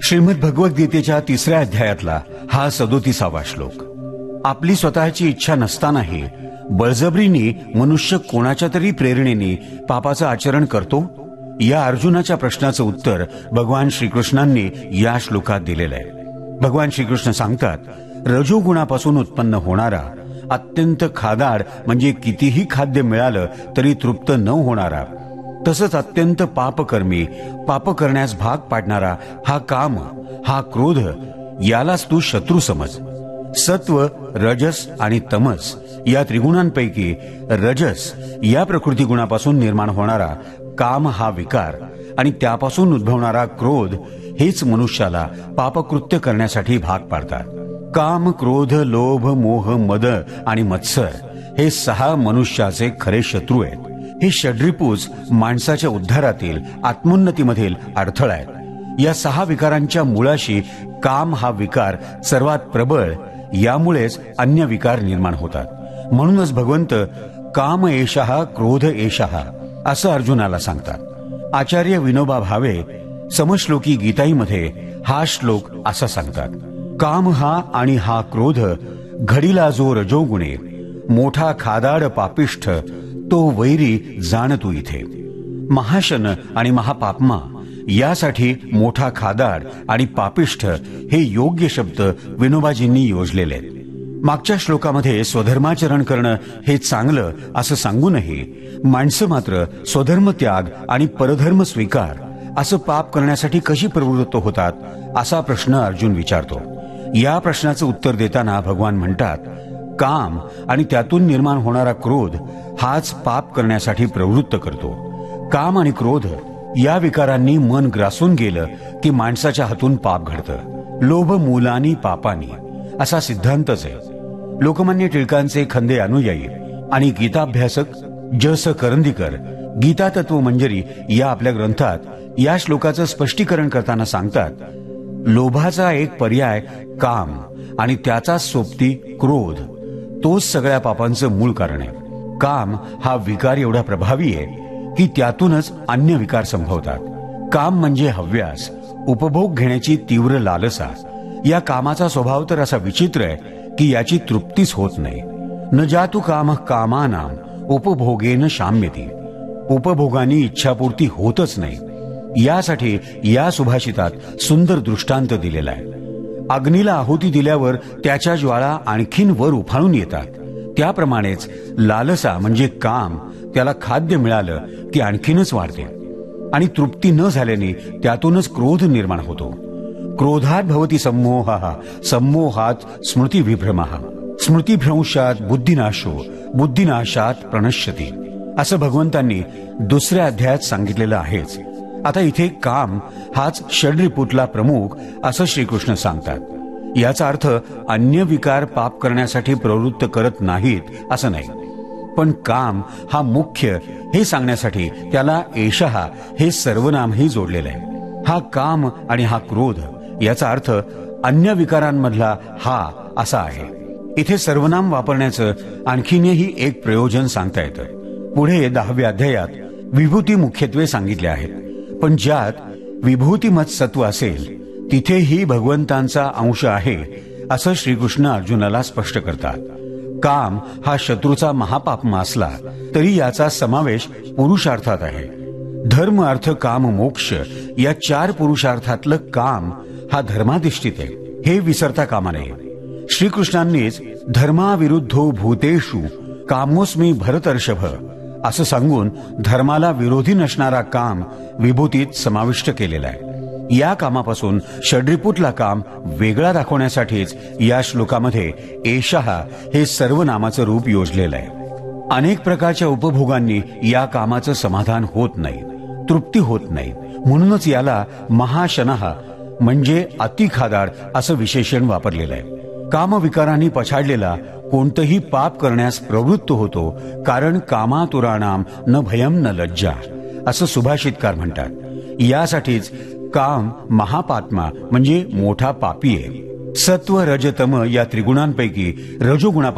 श्रीमद भगवद्गीतेच्या 3ऱ्या अध्यायातला हा 37वा श्लोक. आपली स्वतःची इच्छा नसतानाही बळजबरीने मनुष्य कोणाच्या तरी प्रेरणेने पापाचं आचरण करतो. या अर्जुनाच्या प्रश्नाचं उत्तर भगवान श्रीकृष्णांनी या श्लोकात दिलेलं आहे. भगवान श्रीकृष्ण सांगतात, रजोगुणापासून उत्पन्न होणारा, अत्यंत खादाड म्हणजे कितीही खाद्य मिळालं तरी तृप्त न होणारा, तसंच अत्यंत पापकर्मी, पाप करण्यास भाग पाडणारा हा काम, हा क्रोध, यालाच तू शत्रू समज. सत्व, रजस आणि तमस या त्रिगुणांपैकी रजस या प्रकृती गुणापासून निर्माण होणारा काम हा विकार आणि त्यापासून उद्भवणारा क्रोध हेच मनुष्याला पापकृत्य करण्यासाठी भाग पाडतात. काम, क्रोध, लोभ, मोह, मद आणि मत्सर हे 6 मनुष्याचे खरे शत्रू आहेत. हे षड्रिपूज माणसाच्या उद्धारातील, आत्मोन्नतीमधील अडथळा आहेत. या 6 विकारांच्या मुळाशी काम हा विकार सर्वात प्रबळ, यामुळेच अन्य विकार निर्माण होतात. म्हणूनच भगवंत काम एषः क्रोध एषः असं अर्जुनाला सांगतात. आचार्य विनोबा भावे समश्लोकी गीताईमध्ये हा श्लोक असा सांगतात, काम हा आणि हा क्रोध, घडीला जो रजोगुणे, मोठा खादाड पापिष्ठ, तो वैरी जाण तू इथे. महाशन आणि महापापमा यासाठी मोठा खादाड आणि पापिष्ठ हे योग्य शब्द विनोबाजींनी योजलेले आहेत. मागच्या श्लोकामध्ये स्वधर्माचरण करणं हे चांगलं असं सांगूनही माणसं मात्र स्वधर्म त्याग आणि परधर्म स्वीकार असं पाप करण्यासाठी कशी प्रवृत्त होतात, असा प्रश्न अर्जुन विचारतो. या प्रश्नाचं उत्तर देताना भगवान म्हणतात, काम आणि त्यातून निर्माण होणारा क्रोध हाच पाप करण्यासाठी प्रवृत्त करतो. काम आणि क्रोध या विकारांनी मन ग्रासून गेलं की माणसाच्या हातून पाप घडतं. लोभ मूलानी पापानी असा सिद्धांतच आहे. लोकमान्य टिळकांचे खंदे अनुयायी आणि गीताभ्यासक ज.स. करंदीकर गीता तत्व मंजरी या आपल्या ग्रंथात या श्लोकाचं स्पष्टीकरण करताना सांगतात, लोभाचा एक पर्याय काम आणि त्याचा सोबती क्रोध, तोच सगळ्या पापांचं मूळ कारण आहे. काम हा विकार एवढा प्रभावी आहे की त्यातूनच अन्य विकार संभवतात. काम म्हणजे हव्यास, उपभोग घेण्याची तीव्र लालसा. या कामाचा स्वभाव तर असा विचित्र आहे की याची तृप्तीच होत नाही. न जातु काम कामानाम उपभोगेन शाम्यती. उपभोगानी इच्छापूर्ती होतच नाही. यासाठी या सुभाषितात सुंदर दृष्टांत दिलेला आहे. अग्नीला आहुती दिल्यावर त्याच्या ज्वाळा आणखीन वर उफाळून येतात. त्याप्रमाणेच लालसा म्हणजे काम, त्याला खाद्य मिळालं की आणखीनच वाढते आणि तृप्ती न झाल्याने त्यातूनच क्रोध निर्माण होतो. क्रोधात भवती सम्मोहः, सम्मोहात स्मृतिविभ्रमः, स्मृतिभ्रंशात बुद्धिनाशो, बुद्धिनाशात प्रणश्यति असं भगवंतांनी 2ऱ्या अध्यायात सांगितलेलं आहेच. आता इथे काम हाच षड्रिपूतला प्रमुख असं श्रीकृष्ण सांगतात. याचा अर्थ अन्य विकार पाप करण्यासाठी प्रवृत्त करत नाहीत असं नाही, पण काम हा मुख्य हे सांगण्यासाठी त्याला एषः हे सर्वनामही जोडलेलं आहे. हा काम आणि हा क्रोध याचा अर्थ अन्य विकारांमधला हा असा आहे. इथे सर्वनाम वापरण्याचं आणखीनही एक प्रयोजन सांगता येतं. पुढे 10व्या अध्यायात विभूती मुख्यत्वे सांगितले आहेत, पण ज्यात विभूतिमत सत्व असेल तिथेही भगवंतांचा अंश आहे असं श्रीकृष्ण अर्जुनाला स्पष्ट करतात. काम हा शत्रूचा महापापमा असला तरी याचा समावेश पुरुषार्थात आहे. धर्म, अर्थ, काम, मोक्ष या 4 पुरुषार्थातलं काम हा धर्माधिष्ठित आहे, हे विसरता कामा नये. श्रीकृष्णांनीच धर्माविरुद्धो भूतेषु कामोस्मी भरतर्षभ असं सांगून धर्माला विरोधी नसणारा काम विभूतीत समाविष्ट केलेला आहे. या कामापासून षड्रिपूतला काम वेगळा दाखवण्यासाठीच या श्लोकामध्ये एषः हे सर्वनामाचं रूप योजलेलं आहे. अनेक प्रकारच्या उपभोगांनी या कामाचं समाधान होत नाही, तृप्ती होत नाही. म्हणूनच याला महाशनः म्हणजे अतिखादाड असं विशेषण वापरलेलं आहे. कामविकारांनी पछाडलेला कोणतंही पाप करण्यास प्रवृत्त होतो, कारण कामातुराणाम न भयम न लज्जा असं सुभाषितकार म्हणतात. यासाठीच काम महापात्मा म्हणजे मोठा पापी आहे. सत्व, रज, तम या त्रिगुणांपैकी रजोगुणा